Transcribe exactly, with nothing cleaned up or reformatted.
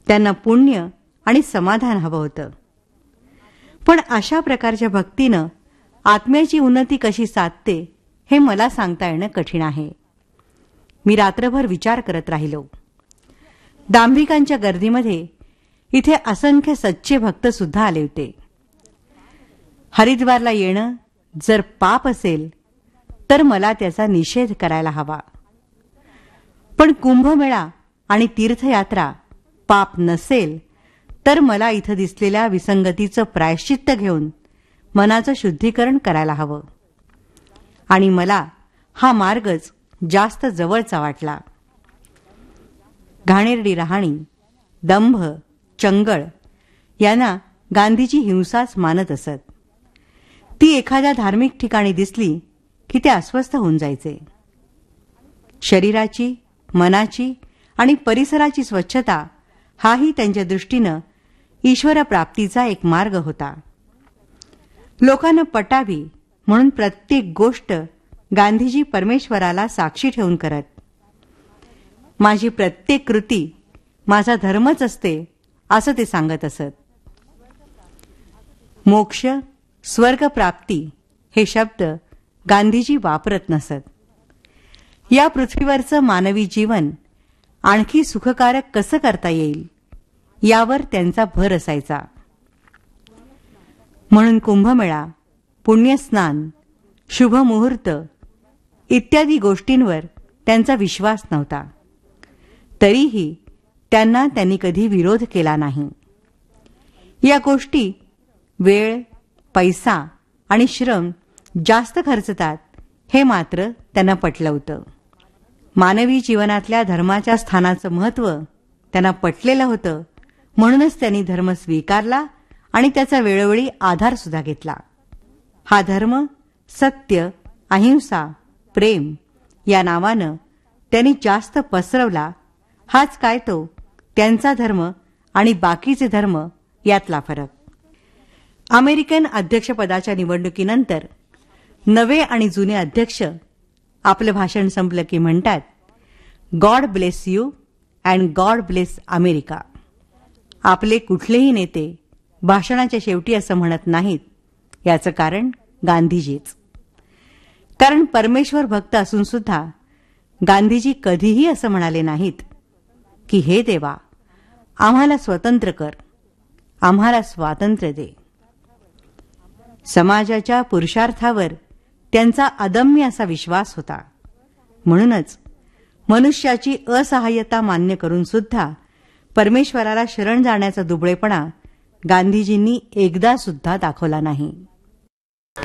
त्यांना पुण्य आणि समाधान हवं होतं. पण अशा प्रकारच्या भक्तीनं आत्म्याची उन्नती कशी साधते हे मला सांगता येणं कठीण आहे. मी रात्रभर विचार करत राहिलो. दांभिकांच्या गर्दीमध्ये इथे असंख्य सच्चे भक्त सुद्धा आले होते. हरिद्वारला येणं जर पाप असेल तर मला त्याचा निषेध करायला हवा. पण कुंभमेळा आणि तीर्थयात्रा पाप नसेल तर मला इथं दिसलेल्या विसंगतीचं प्रायश्चित्त घेऊन मनाचं शुद्धीकरण करायला हवं. आणि मला हा मार्गच जास्त जवळचा वाटला. घाणेरडी राहणी, दंभ, चंगळ यांना गांधीजी हिंसाच मानत असत. ती एखाद्या धार्मिक ठिकाणी दिसली की ते अस्वस्थ होऊन जायचे. शरीराची, मनाची आणि परिसराची स्वच्छता हाही त्यांच्या दृष्टीनं ईश्वरप्राप्तीचा एक मार्ग होता. लोकांना पटावी म्हणून प्रत्येक गोष्ट गांधीजी परमेश्वराला साक्षी ठेवून करत. माझी प्रत्येक कृती माझा धर्मच असते असं ते सांगत असत. मोक्ष, स्वर्गप्राप्ती हे शब्द गांधीजी वापरत नसत. या पृथ्वीवरचं मानवी जीवन आणखी सुखकारक कसं करता येईल यावर त्यांचा भर असायचा. म्हणून कुंभमेळा, पुण्यस्नान, शुभमुहूर्त इत्यादी गोष्टींवर त्यांचा विश्वास नव्हता. तरीही त्यांना त्यांनी कधी विरोध केला नाही. या गोष्टी वेळ, पैसा आणि श्रम जास्त खर्चतात हे मात्र त्यांना पटलं होतं. मानवी जीवनातल्या धर्माच्या स्थानाचं महत्त्व त्यांना पटलेलं होतं. म्हणूनच त्यांनी धर्म स्वीकारला आणि त्याचा वेळोवेळी आधार सुद्धा घेतला. हा धर्म सत्य, अहिंसा, प्रेम या नावानं त्यांनी जास्त पसरवला. हाच काय तो त्यांचा धर्म आणि बाकीचे धर्म यातला फरक. अमेरिकन अध्यक्षपदाच्या निवडणुकीनंतर नवे आणि जुने अध्यक्ष आपलं भाषण संपलं की म्हणतात, God bless you and God bless America. आपले कुठलेही नेते भाषणाच्या शेवटी असं म्हणत नाहीत. याचं कारण गांधीजीच. कारण परमेश्वर भक्त असून सुद्धा गांधीजी कधीही असं म्हणाले नाहीत की हे देवा, आम्हाला स्वतंत्र कर, आम्हाला स्वातंत्र्य दे. समाजाच्या पुरुषार्थावर त्यांचा अदम्य असा विश्वास होता. म्हणूनच मनुष्याची असहाय्यता मान्य करून सुद्धा परमेश्वराला शरण जाण्याचा दुबळेपणा गांधीजींनी एकदा सुद्धा दाखवला नाही.